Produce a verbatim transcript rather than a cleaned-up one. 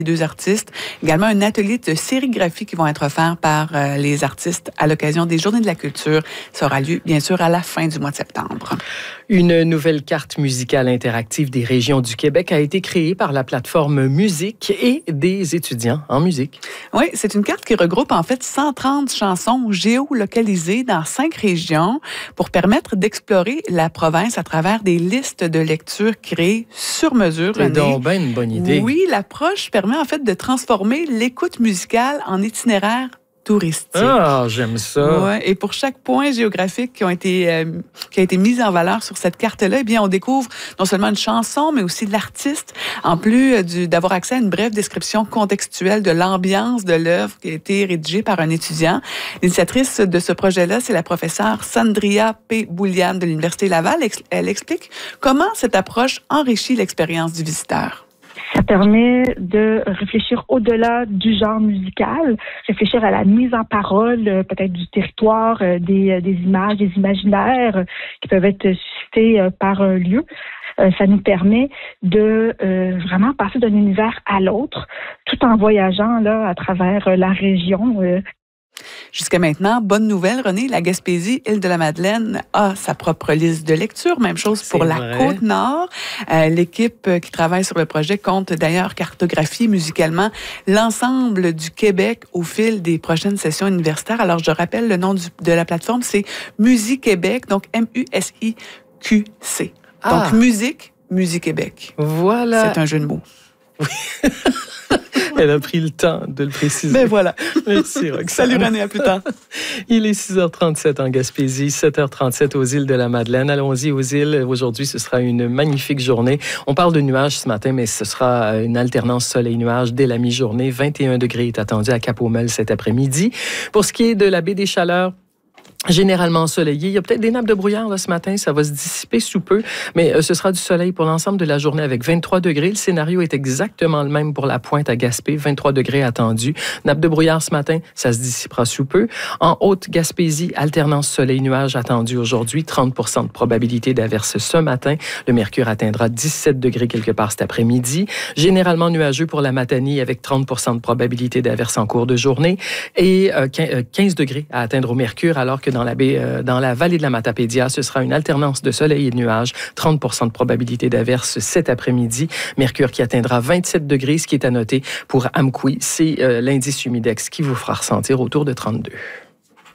deux artistes. Également un atelier de sérigraphie qui vont être offerts par euh, les artistes à l'occasion des Journées de la culture. Ça aura lieu, bien sûr, à la fin du mois de septembre. Une nouvelle carte musicale interactive des régions du Québec a été créée par la plateforme Musique et des étudiants en musique. Oui, c'est une carte qui regroupe en fait cent trente chansons géolocalisées dans cinq régions pour permettre d'explorer la province à travers des listes de lecture créées sur mesure. C'est donc bien une bonne idée. Oui, l'approche permet en fait de transformer l'écoute musicale en itinéraire touristique. Ah, j'aime ça. Ouais, et pour chaque point géographique qui, ont été, euh, qui a été mis en valeur sur cette carte-là, eh bien, on découvre non seulement une chanson, mais aussi l'artiste, en plus euh, du, d'avoir accès à une brève description contextuelle de l'ambiance de l'œuvre qui a été rédigée par un étudiant. L'initiatrice de ce projet-là, c'est la professeure Sandria P. Bouliane de l'Université Laval. Elle explique comment cette approche enrichit l'expérience du visiteur. Ça permet de réfléchir au-delà du genre musical, réfléchir à la mise en parole, peut-être du territoire, des, des images, des imaginaires qui peuvent être suscités par un lieu. Ça nous permet de euh, vraiment passer d'un univers à l'autre, tout en voyageant là à travers la région. Euh, Jusqu'à maintenant, bonne nouvelle, René, la Gaspésie, Île-de-la-Madeleine a sa propre liste de lecture. Même chose pour la Côte-Nord. Euh, l'équipe qui travaille sur le projet compte d'ailleurs cartographier musicalement l'ensemble du Québec au fil des prochaines sessions universitaires. Alors, je rappelle le nom du, de la plateforme, c'est Musique Québec, donc M U S I Q C. Ah. Donc, musique, Musique Québec. Voilà. C'est un jeu de mots. Oui. Elle a pris le temps de le préciser. Ben voilà. Merci, Roxane. Salut René, à plus tard. Il est six heures trente-sept en Gaspésie, sept heures trente-sept aux îles de la Madeleine. Allons-y aux îles. Aujourd'hui, ce sera une magnifique journée. On parle de nuages ce matin, mais ce sera une alternance soleil-nuage dès la mi-journée. vingt et un degrés est attendu à Cap-aux-Meules cet après-midi. Pour ce qui est de la baie des Chaleurs, généralement ensoleillé. Il y a peut-être des nappes de brouillard là, ce matin. Ça va se dissiper sous peu, mais euh, ce sera du soleil pour l'ensemble de la journée avec vingt-trois degrés. Le scénario est exactement le même pour la pointe à Gaspé. vingt-trois degrés attendus. Nappe de brouillard ce matin, ça se dissipera sous peu. En Haute-Gaspésie, alternance soleil-nuage attendue aujourd'hui. trente pour cent de probabilité d'averse ce matin. Le mercure atteindra dix-sept degrés quelque part cet après-midi. Généralement nuageux pour la Matanie avec trente pour cent de probabilité d'averse en cours de journée. Et euh, quinze degrés à atteindre au mercure alors que dans la baie, euh, dans la vallée de la Matapédia, ce sera une alternance de soleil et de nuages, trente pour cent de probabilité d'averse cet après-midi. Mercure qui atteindra vingt-sept degrés, ce qui est à noter pour Amqui. C'est euh, l'indice humidex qui vous fera ressentir autour de trente-deux.